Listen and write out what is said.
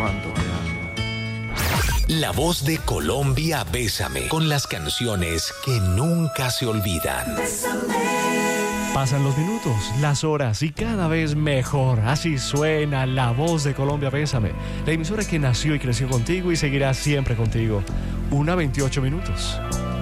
cuánto. La voz de Colombia, Bésame, con las canciones que nunca se olvidan. Pasan los minutos, las horas y cada vez mejor. Así suena La Voz de Colombia, Bésame. La emisora que nació y creció contigo y seguirá siempre contigo. 1:28 minutos.